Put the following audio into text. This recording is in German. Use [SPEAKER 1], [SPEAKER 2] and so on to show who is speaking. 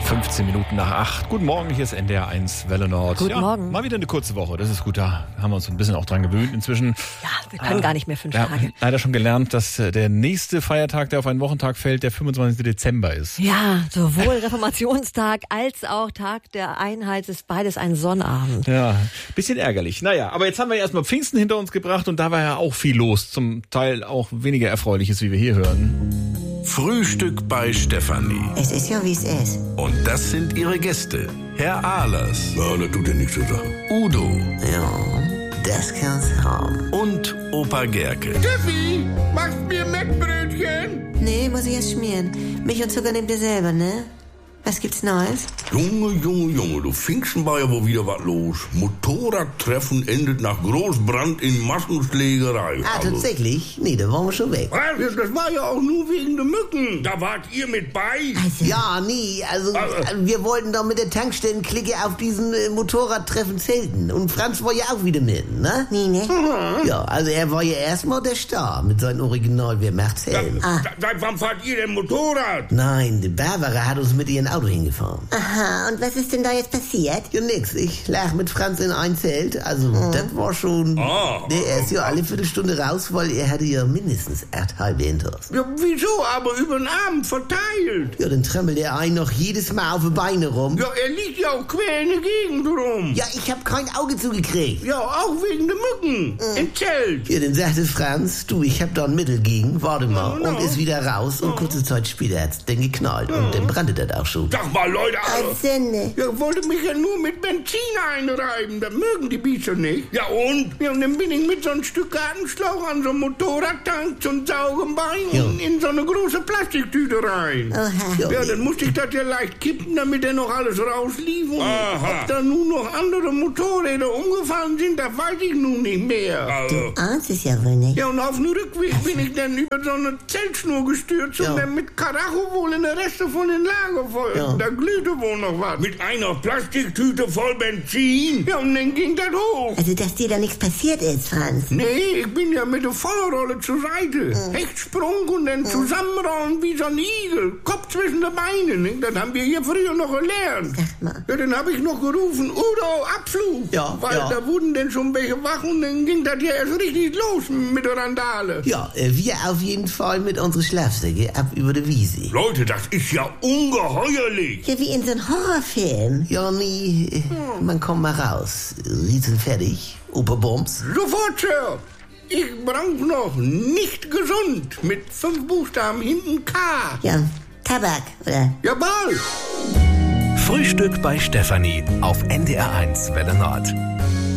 [SPEAKER 1] 15 Minuten nach 8. Guten Morgen, hier ist NDR 1 Welle Nord.
[SPEAKER 2] Guten Morgen.
[SPEAKER 1] Mal wieder eine kurze Woche, das ist gut. Da haben wir uns ein bisschen auch dran gewöhnt inzwischen.
[SPEAKER 2] Ja, wir können gar nicht mehr 5
[SPEAKER 1] Tage.
[SPEAKER 2] Tage.
[SPEAKER 1] Leider schon gelernt, dass der nächste Feiertag, der auf einen Wochentag fällt, der 25. Dezember ist.
[SPEAKER 2] Ja, sowohl Reformationstag als auch Tag der Einheit ist beides ein Sonnabend.
[SPEAKER 1] Ja, bisschen ärgerlich. Naja, aber jetzt haben wir erstmal Pfingsten hinter uns gebracht und da war ja auch viel los. Zum Teil auch weniger Erfreuliches, wie wir hier hören.
[SPEAKER 3] Frühstück bei Stefanie.
[SPEAKER 4] Es ist ja, wie es ist.
[SPEAKER 3] Und das sind ihre Gäste. Herr Ahlers.
[SPEAKER 5] Ja, das tut ja nichts zur Sache.
[SPEAKER 3] Udo.
[SPEAKER 4] Ja, das kann's haben.
[SPEAKER 3] Und Opa Gerke.
[SPEAKER 5] Steffi, machst mir Mettbrötchen?
[SPEAKER 4] Nee, muss ich erst schmieren. Milch und Zucker nehmt ihr selber, ne? Was gibt's Neues?
[SPEAKER 5] Junge, du Pfingsten war ja wohl wieder was los. Motorradtreffen endet nach Großbrand in Massenschlägerei.
[SPEAKER 4] Ah, tatsächlich? Nee, da waren wir schon weg.
[SPEAKER 5] Was? Das war ja auch nur wegen der Mücken. Da wart ihr mit bei?
[SPEAKER 4] Ja, nie. Also, wir wollten doch mit der Tankstellenklicke auf diesen Motorradtreffen zelten. Und Franz war ja auch wieder mit, ne? Nee, ne? Ja, also er war ja erstmal der Star mit seinem Original Wer macht's Helm.
[SPEAKER 5] Seit wann fahrt ihr denn Motorrad?
[SPEAKER 4] Nein, die Barbara hat uns mit ihrem Auto hingefahren.
[SPEAKER 6] Aha, und was ist denn da jetzt passiert?
[SPEAKER 4] Ja, nix. Ich lag mit Franz in ein Zelt. Also, das war schon... Nee, er ist ja alle Viertelstunde raus, weil er hatte ja mindestens 8 halbe Hinters.
[SPEAKER 5] Ja, wieso? Aber über den Abend verteilt.
[SPEAKER 4] Ja, dann tremmelt er einen noch jedes Mal auf die Beine rum.
[SPEAKER 5] Ja, er liegt ja auch quer in der Gegend rum.
[SPEAKER 4] Ja, ich hab kein Auge zugekriegt.
[SPEAKER 5] Ja, auch wegen der Mücken. Im Zelt.
[SPEAKER 4] Ja, dann sagte Franz, du, ich hab da ein Mittel gegen, warte mal. Und ist wieder raus und kurze Zeit später hat's dann geknallt. Und dann brannte das auch schon.
[SPEAKER 5] Sag mal, Leute,
[SPEAKER 6] Sünde.
[SPEAKER 5] ja, wollte mich ja nur mit Benzin einreiben. Das mögen die Biester nicht. Ja, und? Ja, und dann bin ich mit so einem Stück Gartenschlauch an so einem Motorradtank zum Saugenbein in so eine große Plastiktüte rein.
[SPEAKER 6] Oha.
[SPEAKER 5] Ja, dann musste ich das ja leicht kippen, damit er noch alles rauslief. Und ob da nun noch andere Motorräder umgefahren sind, das weiß ich nun nicht mehr.
[SPEAKER 6] Ahnst es ja wohl nicht.
[SPEAKER 5] Ja, und auf dem Rückweg bin ich dann über so eine Zeltschnur gestürzt und dann mit Karacho wohl in der Reste von den Lagerfeuer.
[SPEAKER 4] Ja.
[SPEAKER 5] Da glühte wohl noch was. Mit einer Plastiktüte voll Benzin. Ja, und dann ging das hoch.
[SPEAKER 6] Also, dass dir da nichts passiert ist, Franz.
[SPEAKER 5] Nee, ich bin ja mit der Feuerrolle zur Seite. Hechtsprung und dann zusammenrollen wie so ein Igel. Kopf zwischen den Beinen. Ne? Das haben wir hier früher noch gelernt.
[SPEAKER 6] Sag mal.
[SPEAKER 5] Ja, dann habe ich noch gerufen, Udo, Abflug.
[SPEAKER 4] Ja,
[SPEAKER 5] Weil
[SPEAKER 4] ja.
[SPEAKER 5] da wurden denn schon welche wach und dann ging das ja erst richtig los mit der Randale.
[SPEAKER 4] Ja, wir auf jeden Fall mit unseren Schlafsäcke ab über die Wiese.
[SPEAKER 5] Leute, das ist ja ungeheuerlich.
[SPEAKER 6] Ja, wie in so einem Horrorfilm.
[SPEAKER 4] Ja, nee, man kommt mal raus. Riesen fertig, Operbums.
[SPEAKER 5] Sofort, Sir. Ich brauch noch nicht gesund mit 5 Buchstaben hinten K.
[SPEAKER 6] Ja, Tabak, oder?
[SPEAKER 5] Jawohl.
[SPEAKER 3] Frühstück bei Stefanie auf NDR 1 Welle Nord.